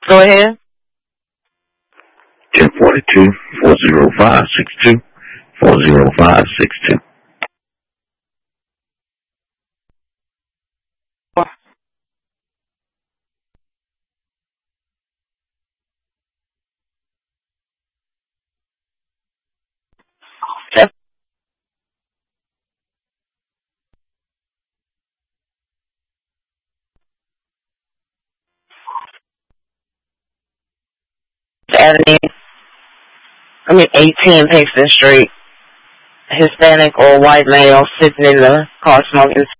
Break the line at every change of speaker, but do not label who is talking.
Go ahead.
1042-405-62. 405-62.
Avenue. 18 Paxton Street. Hispanic or white male sitting in the car smoking